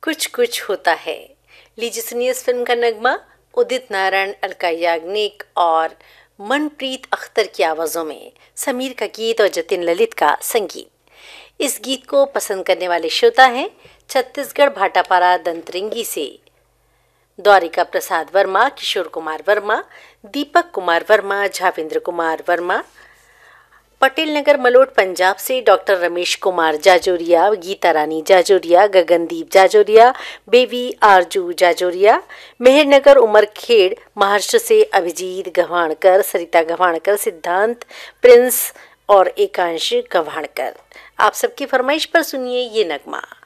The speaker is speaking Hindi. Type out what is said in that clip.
कुछ कुछ होता है। लीजिए सुनिए इस फिल्म का नगमा उदित नारायण, अलका याग्निक और मनप्रीत अख्तर की आवाज़ों में, समीर का गीत और जतिन ललित का संगीत। इस गीत को पसंद करने वाले श्रोता हैं छत्तीसगढ़ भाटापारा दंतरिंगी से द्वारिका प्रसाद वर्मा, किशोर कुमार वर्मा, दीपक कुमार वर्मा, झावेंद्र कुमार वर्मा। पटेल नगर मलोट पंजाब से डॉक्टर रमेश कुमार जाजोरिया, गीता रानी जाजोरिया, गगनदीप जाजोरिया, बेबी आरजू जाजोरिया। मेहरनगर उमरखेड़ महाराष्ट्र से अभिजीत गव्हाणकर, सरिता गव्हाणकर, सिद्धांत प्रिंस और एकांश गव्हाणकर। आप सबकी फरमाइश पर सुनिए ये नगमा।